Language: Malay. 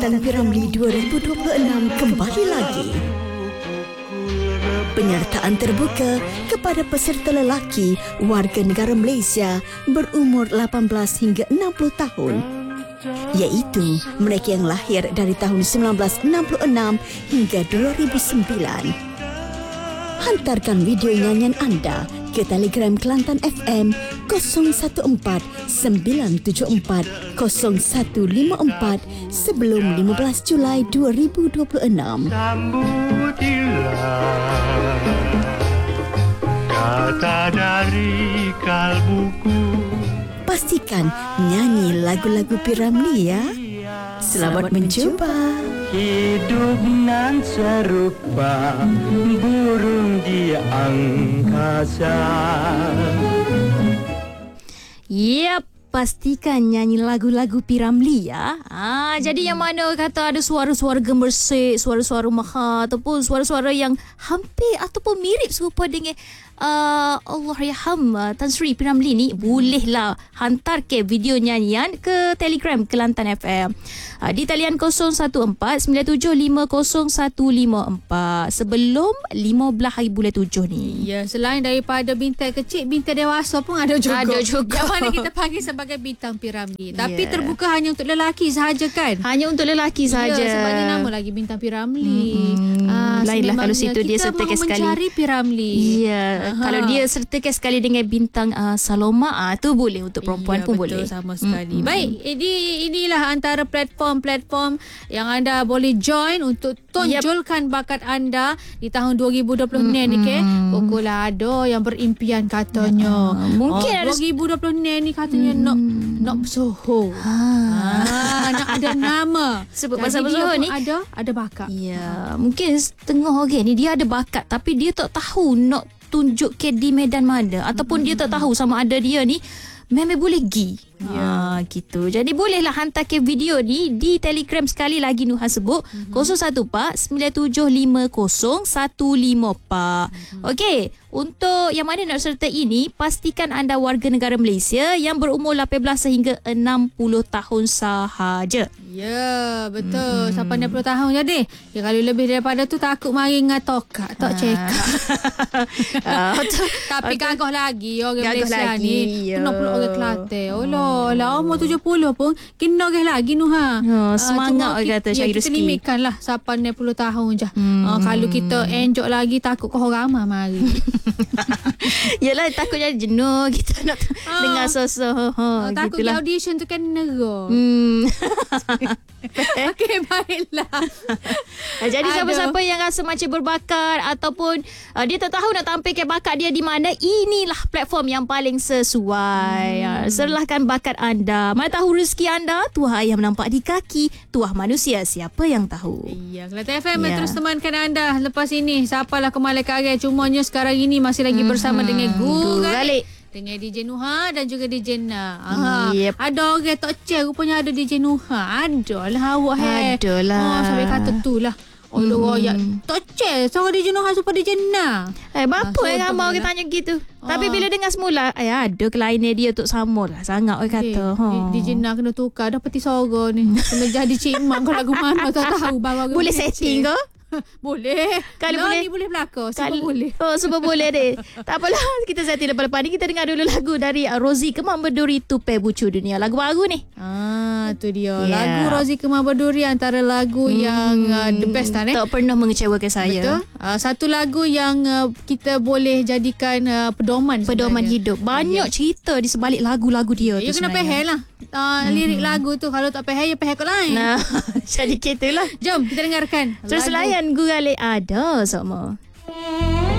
Bintang Piramli 2026 kembali lagi. Penyertaan terbuka kepada peserta lelaki warga negara Malaysia berumur 18 hingga 60 tahun, iaitu mereka yang lahir dari tahun 1966 hingga 2009. Hantarkan video nyanyian anda ke Telegram Kelantan FM 014-974-0154 sebelum 15 Julai 2026. Sambutilah kata dari kalbuku. Pastikan nyanyi lagu-lagu Piramli ya. Selamat mencuba. Hidup nan serupa burung di angkasa. Yap, pastikan nyanyi lagu-lagu Piramli ya. Jadi yang mana kata ada suara-suara gemersik, suara-suara mahal ataupun suara-suara yang hampir ataupun mirip serupa dengan Allahyarham Tan Sri Piramli ni, bolehlah hantar ke video nyanyian ke Telegram Kelantan FM di talian 014-9750-154 sebelum 15 hari bulan 7 ni. Ya, selain daripada bintang kecil, bintang dewasa pun ada juga. Ada juga. Yang mana kita panggil sebagai bintang Piramli. Tapi terbuka hanya untuk lelaki sahaja kan? Hanya untuk lelaki sahaja. Ya, sebab dia nama lagi bintang Piramli. Lainlah kalau situ dia sertakan sekali. Kita mahu mencari Piramli. Ya, kalau dia sertakan sekali dengan bintang Saloma, tu boleh untuk perempuan pun betul, boleh. Sama sekali. Baik, inilah antara platform yang anda boleh join untuk tonjolkan bakat anda di tahun 2020 ni ke. Pokok ada yang berimpian katanya. Mungkin ada 2020 ni katanya nak bersoho. Nak ada nama. Sebab Jadi pasal bersoho ni ada bakat. Ya, mungkin setengah orang ni dia ada bakat tapi dia tak tahu nak tunjuk ke di medan mana ataupun dia tak tahu sama ada dia ni memang boleh pergi. Gitu. Jadi bolehlah hantar ke video ni di Telegram sekali lagi Nuha sebut 014-9750-154. Okey, untuk yang mana nak serta ini, pastikan anda warga negara Malaysia yang berumur 18 sehingga 60 tahun sahaja. Ya, betul. Sampai 60 tahun jadi. Ya, kalau lebih daripada tu takut mari ngatokak, tak cekak. Tapi gagah lagi orang Malaysia ni. Kena pula orang Kelantan. Lah umur 70 pun kena lagi Nuha. Semangat orang kata cari rezeki. Kita limitkanlah sampai 60 tahun je. Kalau kita enjok lagi takut kau ramai mari. Yalah, takut jadi jenuh kita nak dengar sosok. Takut gitulah. audition tu kan nerah. Okey, baiklah. Jadi siapa-siapa yang rasa macam berbakat ataupun dia tak tahu nak tampilkan bakat dia di mana, inilah platform yang paling sesuai. Serlahkan bakat anda. Mana tahu rezeki anda, Tuhan yang nampak di kaki, Tuhan manusia siapa yang tahu. Ya, Kelantan FM terus temankan anda lepas ini. Siapalah Kemalai Karya. Cumanya sekarang ini masih lagi bersama dengan Guru Galik, dengan DJ Nuha dan juga DJ Na. Yep. Ada orang tak cek rupanya ada DJ Nuha. Adalah awak Adalah. sampai kata tu lah. Allah royak tak cek seorang DJ Nuha supaya DJ Na. Berapa yang ramai orang tanya gitu. Tapi bila dengar semula, ada kliennya dia untuk sama lah. Sangat orang kata. DJ Na kena tukar. Dah peti sorga ni. Kena jadi cik mak kau lagu mana tak tahu. Boleh setting ke? Boleh. Kalau boleh. Ni boleh belakang. Semua boleh. Semua boleh deh. Tak apalah. Kita setting lepas-lepas ni. Kita dengar dulu lagu dari Rozi Kemang Berduri, Tupai Bucu Dunia. Lagu baru ni. Tu dia. Lagu Rozi Kemang Berduri antara lagu yang the best lah. Tak pernah mengecewakan saya. Betul. Satu lagu yang kita boleh jadikan pedoman hidup. Banyak cerita di sebalik lagu-lagu dia tu. You kena pahal lah lirik lagu tu. Kalau tak pahal, you pahal kot lain. Nah, jadi kita lah. Jom kita dengarkan. Terus layan Guru Galik ada sama.